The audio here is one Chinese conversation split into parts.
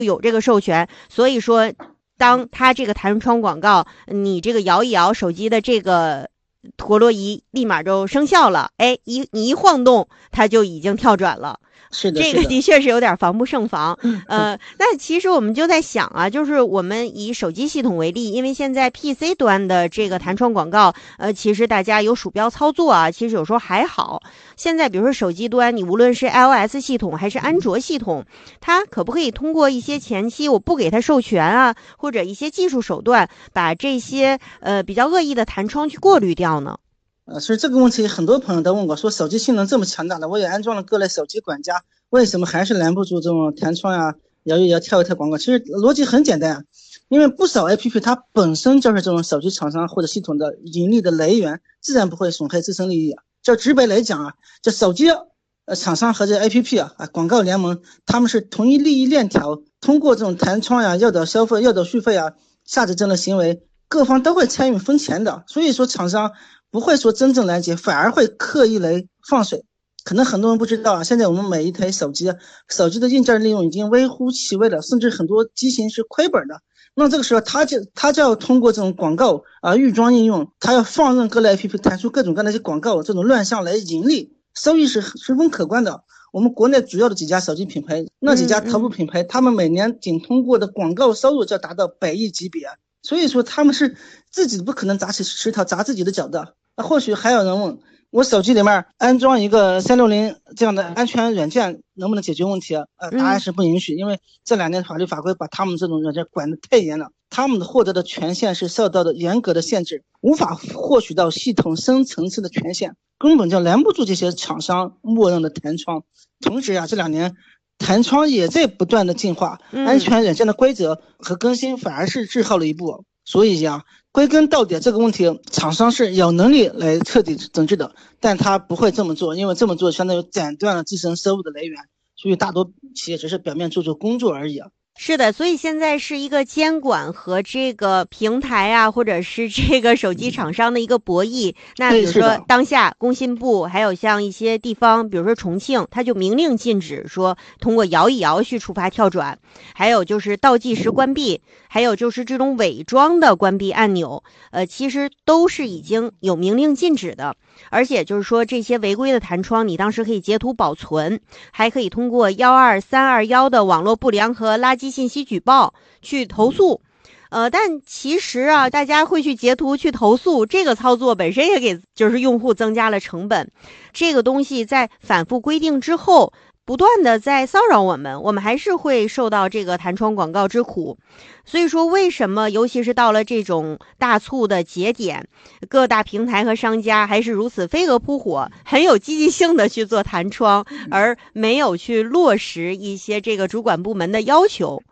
有这个授权，所以说当它这个弹窗广告，你这个摇一摇手机的这个陀螺仪立马就生效了，你一晃动它就已经跳转了。 是的， 这个的确是有点防不胜防。那其实我们就在想啊，就是我们以手机系统为例，因为现在 PC 端的这个弹窗广告，其实大家有鼠标操作啊，其实有时候还好。现在比如说手机端，你无论是 iOS 系统还是安卓系统，它可不可以通过一些前期我不给它授权啊，或者一些技术手段，把这些比较恶意的弹窗去过滤掉呢？ 所以这个问题很多朋友都问过，说手机性能这么强大的，我也安装了各类手机管家，为什么还是拦不住这种弹窗呀、摇一摇、跳一跳广告？其实逻辑很简单啊，因为不少 APP 它本身就是这种手机厂商或者系统的盈利的来源，自然不会损害自身利益啊。就直白来讲啊，这手机厂商和这 APP 广告联盟，他们是同一利益链条，通过这种弹窗呀、诱导消费、诱导续费啊、下载这类行为，各方都会参与分钱的。所以说厂商不会说真正拦截，反而会刻意来放水。可能很多人不知道啊，现在我们每一台手机的硬件利用已经微乎其微了，甚至很多机型是亏本的。那这个时候他就要通过这种广告预装应用，他要放任各类 APP 弹出各种各样的广告，这种乱象来盈利，收益是十分可观的。我们国内主要的几家手机品牌，那几家头部品牌，他们每年仅通过的广告收入就达到100亿级别，所以说他们是自己不可能砸起石头砸自己的脚的。或许还有人问，我手机里面安装一个360这样的安全软件能不能解决问题？答案是不允许，因为这2年法律法规把他们这种软件管得太严了，他们获得的权限是受到的严格的限制，无法获取到系统深层次的权限，根本就拦不住这些厂商默认的弹窗。同时这2年弹窗也在不断的进化，安全软件的规则和更新反而是滞后了一步。所以归根到底这个问题，厂商是有能力来彻底整治的，但他不会这么做，因为这么做相当于斩断了自身收入的来源，所以大多企业只是表面做做工作而已啊。 是的，所以现在是一个监管和这个平台啊，或者是这个手机厂商的一个博弈。那比如说当下工信部还有像一些地方，比如说重庆，它就明令禁止说通过摇一摇去触发跳转，还有就是倒计时关闭，还有就是这种伪装的关闭按钮，其实都是已经有明令禁止的。而且就是说这些违规的弹窗，你当时可以截图保存，还可以通过12321的网络不良和垃圾信息举报去投诉。但其实大家会去截图去投诉，这个操作本身也给就是用户增加了成本。这个东西在反复规定之后，不断的在骚扰我们还是会受到这个弹窗广告之苦。所以说为什么尤其是到了这种大促的节点，各大平台和商家还是如此飞蛾扑火，很有积极性的去做弹窗，而没有去落实一些这个主管部门的要求。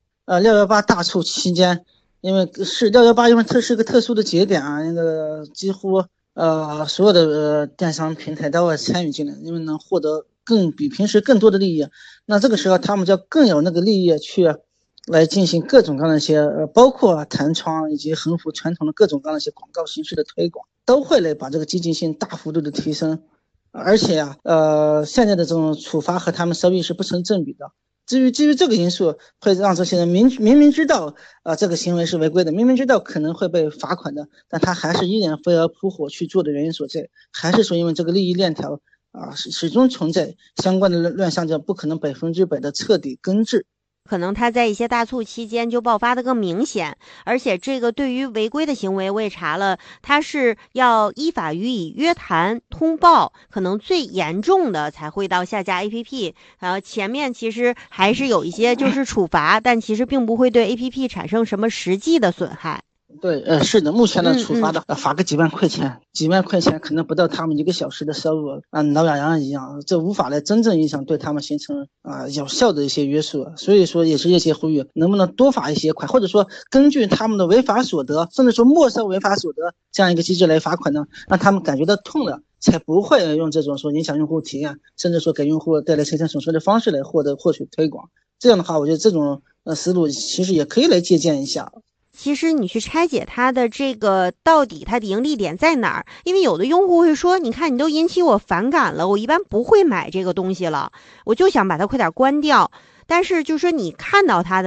618大促期间，因为是618，因为它是个特殊的节点那个几乎所有的电商平台都会参与进来，因为能获得比平时更多的利益。那这个时候他们就更有那个利益去来进行各种各样的一些包括弹窗以及横幅传统的各种各样的一些广告形式的推广，都会来把这个积极性大幅度的提升。而且现在的这种处罚和他们收益是不成正比的。至于这个因素，会让这些人明明知道这个行为是违规的，明明知道可能会被罚款的，但他还是依然飞蛾扑火去做的原因所在，还是说因为这个利益链条始终存在，相关的乱象就不可能100%的彻底根治。 可能它在一些大促期间就爆发的更明显，而且这个对于违规的行为我也查了，它是要依法予以约谈通报，可能最严重的才会到下架 APP， 前面其实还是有一些就是处罚，但其实并不会对 APP 产生什么实际的损害。 对，是的，目前的处罚的罚个几万块钱，几万块钱可能不到他们1个小时的收入挠痒痒一样，这无法来真正意义上对他们形成有效的一些约束。所以说也是业界呼吁，能不能多罚一些款，或者说根据他们的违法所得，甚至说没收违法所得这样一个机制来罚款呢，让他们感觉到痛了，才不会用这种说影响用户体验，甚至说给用户带来财产损失的方式来获取推广。这样的话，我觉得这种思路其实也可以来借鉴一下。 其实你去拆解它的这个到底它的盈利点在哪儿，因为有的用户会说，你看你都引起我反感了，我一般不会买这个东西了，我就想把它快点关掉。但是就是说你看到它的